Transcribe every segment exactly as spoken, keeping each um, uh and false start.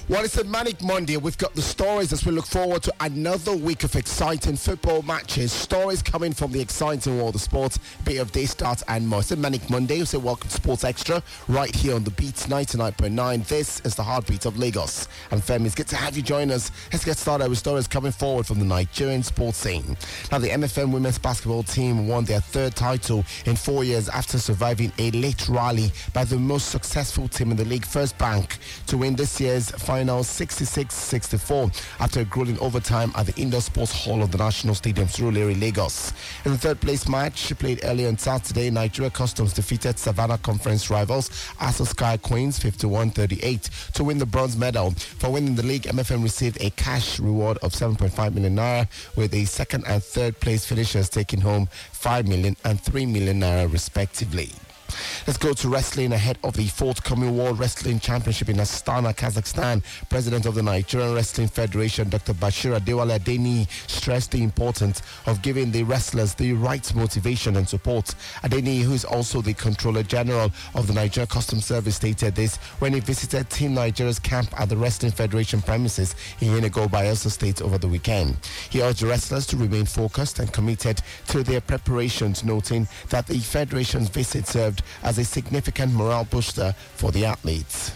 Well, it's a manic Monday. We've got the stories as we look forward to another week of exciting football matches. Stories coming from the exciting world of sports, bit of day start and more. It's a manic Monday. So welcome to Sports Extra right here on the Beats ninety-nine point nine. This is the heartbeat of Lagos. And Femi, it's good to have you join us. Let's get started with stories coming forward from the Nigerian sports scene. Now, the M F M women's basketball team won their third title in four years after surviving a late rally by the most successful team in the league, First Bank, to win this year's final sixty-six sixty-four after a grueling overtime at the Indoor Sports Hall of the National Stadium, Surulere, Lagos. In the third place match played earlier on Saturday, Nigeria Customs defeated Savannah Conference rivals Asa Sky Queens fifty-one thirty-eight to win the bronze medal. For winning the league, M F M received a cash reward of seven point five million naira, with the second and third place finishers taking home five million and three million naira respectively. Let's go to wrestling ahead of the forthcoming World Wrestling Championship in Astana, Kazakhstan. President of the Nigerian Wrestling Federation, Doctor Bashir Adewale Adeniyi, stressed the importance of giving the wrestlers the right motivation and support. Adeniyi, who is also the Controller General of the Nigerian Customs Service, stated this when he visited Team Nigeria's camp at the Wrestling Federation premises in Yenagoa, Bayelsa State over the weekend. He urged the wrestlers to remain focused and committed to their preparations, noting that the Federation's visit served as a significant morale booster for the athletes.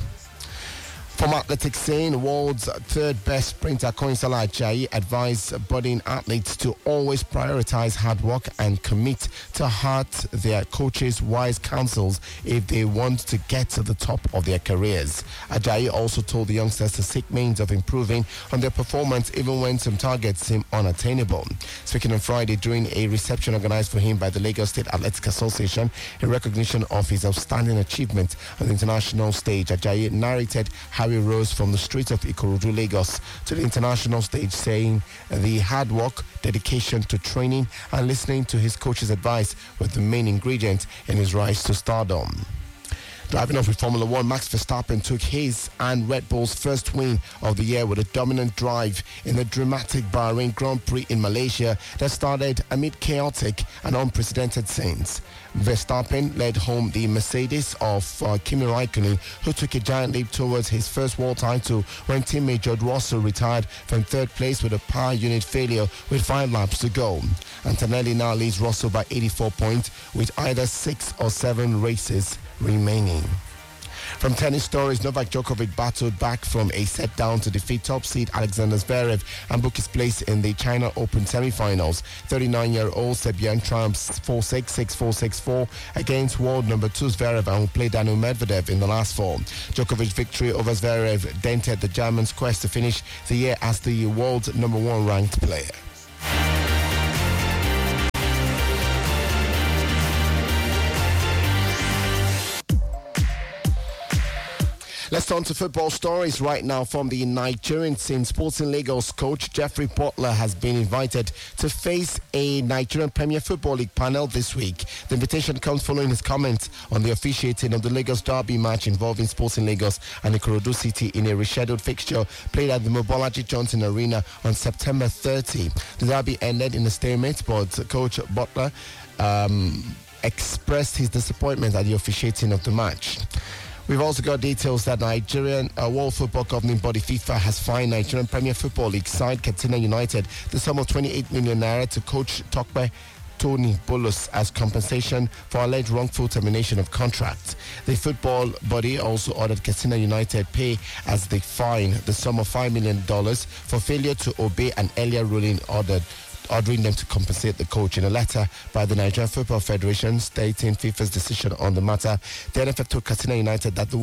From athletics scene, world's third best sprinter Koinsala Ajayi advised budding athletes to always prioritize hard work and commit to heart their coaches' wise counsels if they want to get to the top of their careers. Ajayi also told the youngsters to seek means of improving on their performance even when some targets seem unattainable. Speaking on Friday during a reception organized for him by the Lagos State Athletics Association in recognition of his outstanding achievement on the international stage, Ajayi narrated how he rose from the streets of Ikorodu, Lagos to the international stage, saying the hard work, dedication to training and listening to his coach's advice were the main ingredient in his rise to stardom. Driving off with Formula One, Max Verstappen took his and Red Bull's first win of the year with a dominant drive in the dramatic Bahrain Grand Prix in Malaysia that started amid chaotic and unprecedented scenes. Verstappen led home the Mercedes of uh, Kimi Raikkonen, who took a giant leap towards his first world title when teammate George Russell retired from third place with a power unit failure with five laps to go. Antonelli now leads Russell by eighty-four points with either six or seven races remaining. From tennis stories, Novak Djokovic battled back from a set down to defeat top seed Alexander Zverev and book his place in the China Open semi-finals. thirty-nine-year-old Serbian triumphs four six, six four, six four against world number two Zverev and will play Daniil Medvedev in the last four. Djokovic's victory over Zverev dented the German's quest to finish the year as the world's number one ranked player. Let's turn to football stories right now from the Nigerian scene. Sporting Lagos coach Jeffrey Butler has been invited to face a Nigerian Premier Football League panel this week. The invitation comes following his comments on the officiating of the Lagos Derby match involving Sporting Lagos and Ikorodu City in a rescheduled fixture played at the Mobolaji Johnson Arena on September thirtieth. The derby ended in a stalemate, but coach Butler um, expressed his disappointment at the officiating of the match. We've also got details that Nigerian uh, World Football Governing Body FIFA has fined Nigerian Premier Football League side Katsina United the sum of twenty-eight million naira to coach Tokpe Tony Bolus as compensation for alleged wrongful termination of contract. The football body also ordered Katsina United pay as the fine the sum of five million dollars for failure to obey an earlier ruling ordered ordering them to compensate the coach. In a letter by the Nigerian Football Federation stating FIFA's decision on the matter, the N F F told Katsina United that the